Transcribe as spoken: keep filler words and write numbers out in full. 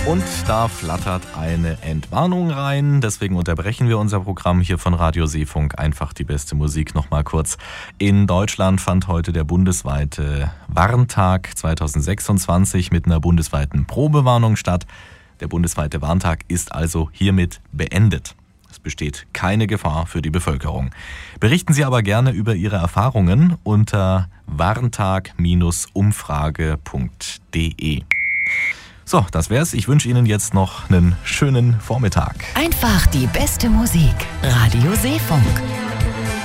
Und da flattert eine Entwarnung rein. Deswegen unterbrechen wir unser Programm hier von Radio Seefunk. Einfach die beste Musik nochmal kurz. In Deutschland fand heute der bundesweite Warntag zweitausendsechsundzwanzig mit einer bundesweiten Probewarnung statt. Der bundesweite Warntag ist also hiermit beendet. Es besteht keine Gefahr für die Bevölkerung. Berichten Sie aber gerne über Ihre Erfahrungen unter warntag Umfrage punkt de. So, das wär's. Ich wünsche Ihnen jetzt noch einen schönen Vormittag. Einfach die beste Musik. Radio Seefunk.